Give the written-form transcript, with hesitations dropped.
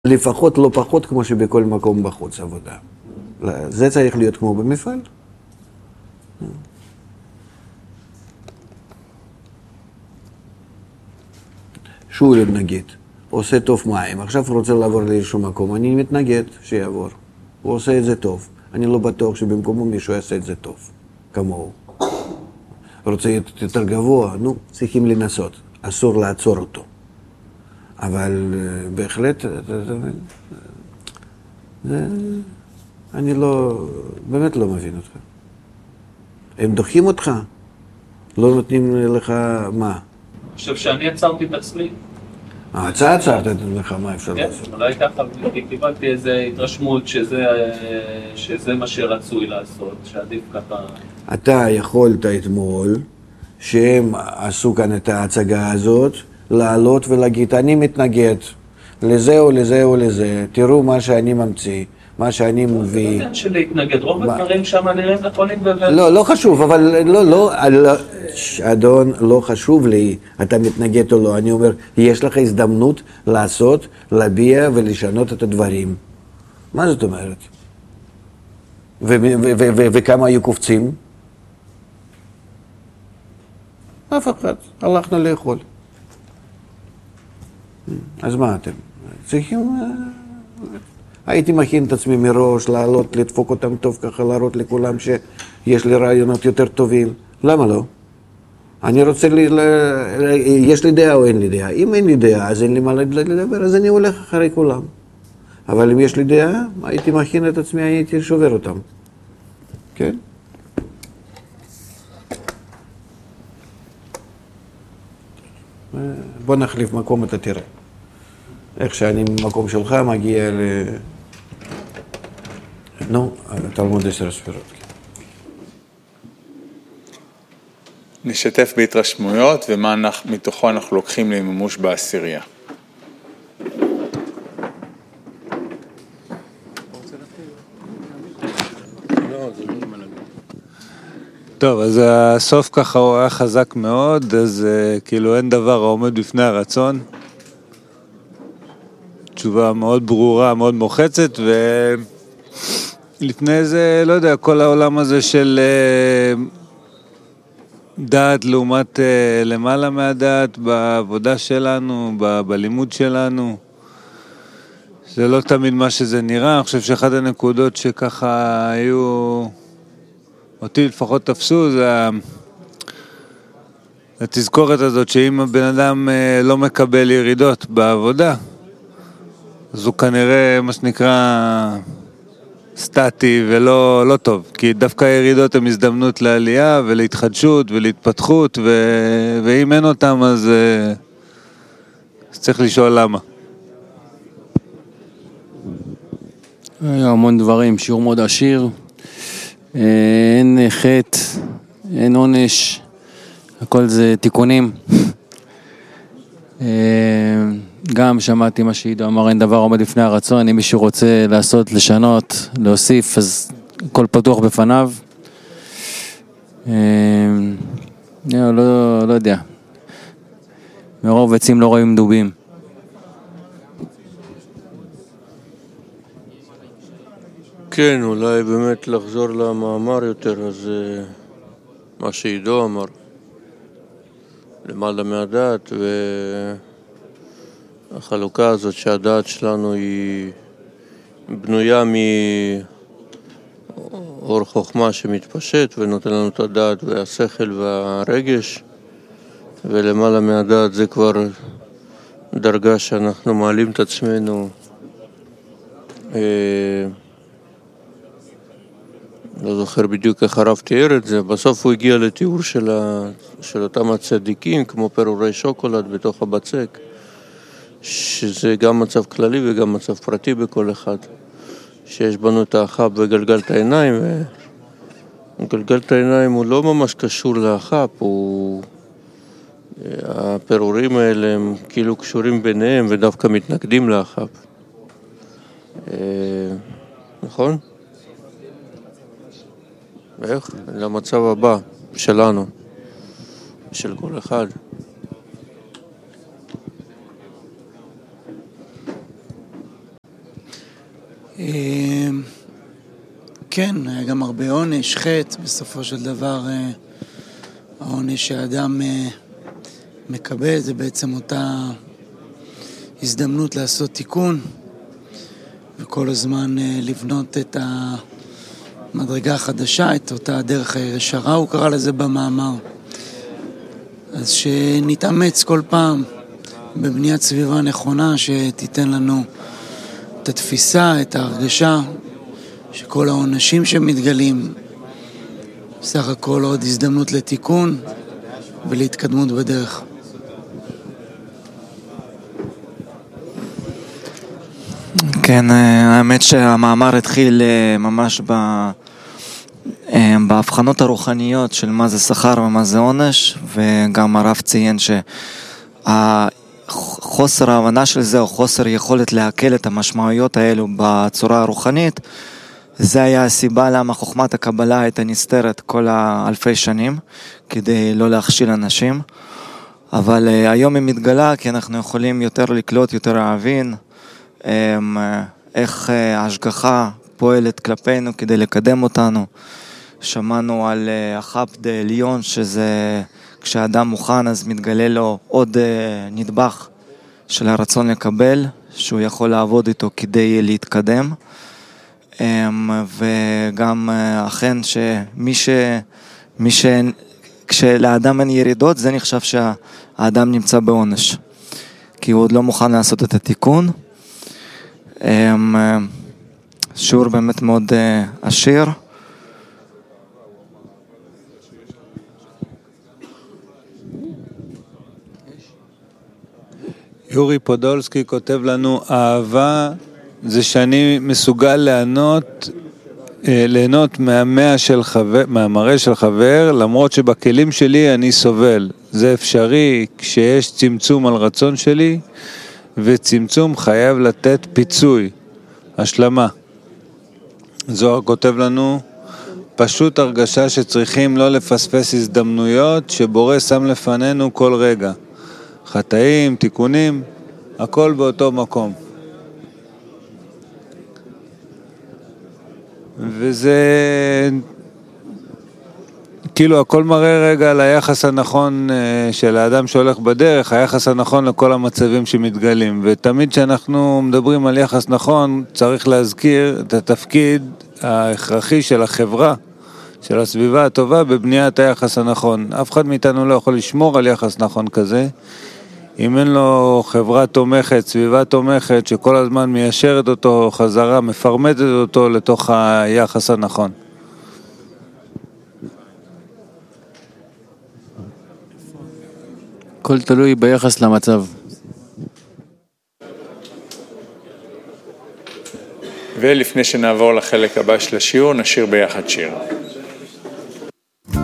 לפחות לא פחות כמו שבכל מקום בחוץ עבודה. זה צריך להיות כמו במפעל. שואל נגיד, עושה טוב מים, עכשיו הוא רוצה לעבור לאיזשהו מקום, אני מתנגד שיעבור. הוא עושה את זה טוב. אני לא בטוח שבמקומו מישהו יעשה את זה טוב, כמוהו. רוצה יותר גבוה, נו, צריכים לנסות. אסור לעצור אותו. אבל בהחלט, אני לא, באמת לא מבין אותך. הם דוחים אותך? לא נותנים לך מה? אני חושב שאני עצרתי את עצמי. אתה עצרת את עצמך, מה אפשר לעשות? כן, אולי ככה, קיבלתי איזו התרשמות שזה מה שרצוי לעשות, שעדיף ככה. אתה יכולת אתמול, שהם עשו כאן את ההצגה הזאת, לעלות ולהגיד, אני מתנגד לזה או לזה או לזה, תראו מה שאני ממציא, מה שאני מביא. זה לא עניין של להתנגד, רוב הדברים שם נראים נכונים לא חשוב, אבל לא, אדון, לא חשוב לי, אתה מתנגד או לא, אני אומר, יש לך הזדמנות לעשות, להביע ולשנות את הדברים. מה זאת אומרת? וכמה היו קופצים? אף אחד, הלכנו לאכול. אז מה אתם? צריכים... הייתי מכין את עצמי מראש, לעלות, לדפוק אותם טוב ככה, להראות לכולם שיש לי רעיונות יותר טובים. למה לא? אני רוצה, יש לי דעה או אין לי דעה? אם אין לי דעה, אז אין לי מה לדבר, אז אני הולך אחרי כולם. אבל אם יש לי דעה, הייתי מכין את עצמי, הייתי שובר אותם. כן? בוא נחליף מקום, אתה תראה. איך שאני במקום שלך מגיע נו, תלמוד 10 ספירות. נשתף בהתרשמויות ומה מתוכו אנחנו לוקחים למימוש בעשירייה. טוב, אז הסוף ככה הוא היה חזק מאוד, אז כאילו אין דבר העומד בפני הרצון. תשובה מאוד ברורה, מאוד מוחצת, ולפני זה, לא יודע, כל העולם הזה של דעת לעומת למעלה מהדעת, בעבודה שלנו, בלימוד שלנו, זה לא תמיד מה שזה נראה. אני חושב שאחת הנקודות שככה היו, אותי לפחות תפסו, זה התזכורת הזאת, שאם הבן אדם לא מקבל ירידות בעבודה, אז הוא כנראה מה שנקרא סטטי ולא טוב, כי דווקא הירידות הן הזדמנות לעלייה ולהתחדשות ולהתפתחות, ואם אין אותם אז צריך לשאול למה. היה המון דברים, שיעור מאוד עשיר, אין חטא, אין עונש, הכל זה תיקונים. גם שמעתי מה שעידו אמר, אין דבר עומד לפני הרצון, אם מישהו רוצה לעשות, לשנות, להוסיף, אז הכל פתוח בפניו. לא יודע. מרוב עצים לא רואים דובים. כן, אולי באמת לחזור למאמר יותר, אז מה שעידו אמר, למעלה מהדעת, והחלוקה הזאת שהדעת שלנו היא בנויה מאור חוכמה שמתפשט ונותן לנו את הדעת והשכל והרגש, ולמעלה מהדעת זה כבר דרגה שאנחנו מעלים את עצמנו, לא זוכר בדיוק איך הרב תיאר את זה, בסוף הוא הגיע לתיאור של אותם הצדיקים, כמו פירורי שוקולד בתוך הבצק, שזה גם מצב כללי וגם מצב פרטי בכל אחד, שיש בנו את האחב וגלגלת העיניים, וגלגלת העיניים הוא לא ממש קשור לאחב, הפירורים האלה הם כאילו קשורים ביניהם ודווקא מתנגדים לאחב. נכון? ואיך? למצב הבא שלנו, של כל אחד. כן, היה גם הרבה עונש, חטא, בסופו של דבר העונש שהאדם מקבל זה בעצם אותה הזדמנות לעשות תיקון וכל הזמן לבנות את המדרגה החדשה, את אותה דרך הישרה, הוא קרא לזה במאמר. אז שנתאמץ כל פעם בבניית סביבה נכונה שתיתן לנו את התפיסה, את ההרגשה שכל העונשים שמתגלים בסך הכל עוד הזדמנות לתיקון ולהתקדמות בדרך. כן, האמת שהמאמר התחיל ממש בהבחנות הרוחניות של מה זה שכר ומה זה עונש, וגם הרב ציין שהחוסר ההבנה של זה או חוסר יכולת להקל את המשמעויות האלו בצורה הרוחנית, זה היה הסיבה למה חוכמת הקבלה הייתה נסתרת כל האלפי שנים כדי לא להכשיל אנשים, אבל היום היא מתגלה כי אנחנו יכולים יותר לקלוט, יותר להבין איך ההשגחה פועלת כלפינו כדי לקדם אותנו. שמענו על החפד עליון, שזה כשאדם מוכן אז מתגלה לו עוד נדבך של הרצון לקבל, שהוא יכול לעבוד איתו כדי להתקדם. וגם אכן כשלאדם אין ירידות, זה נחשב שהאדם נמצא בעונש, כי הוא עוד לא מוכן לעשות את התיקון. שיעור באמת מאוד עשיר. יורי פודולסקי כותב לנו, אהבה זה שאני מסוגל ליהנות מהמראה של חבר, למרות שבכלים שלי אני סובל. זה אפשרי כשיש צמצום על רצון שלי, וצמצום חייב לתת פיצוי, השלמה. זוהר כותב לנו, פשוט הרגשה שצריכים לא לפספס הזדמנויות שבורא שם לפנינו כל רגע. חטאים, תיקונים, הכל באותו מקום. וזה כאילו הכל מראה רגע על היחס הנכון של האדם שהולך בדרך, היחס הנכון לכל המצבים שמתגלים. ותמיד שאנחנו מדברים על יחס נכון, צריך להזכיר את התפקיד ההכרחי של החברה, של הסביבה הטובה בבניית היחס הנכון. אף אחד מאיתנו לא יכול לשמור על יחס נכון כזה, אם אין לו חברה תומכת, סביבה תומכת, שכל הזמן מיישרת אותו חזרה, מפרמטת אותו לתוך היחס הנכון. הכל תלוי ביחס למצב. ולפני שנעבור לחלק הבא של השיעור, נשיר ביחד שיר.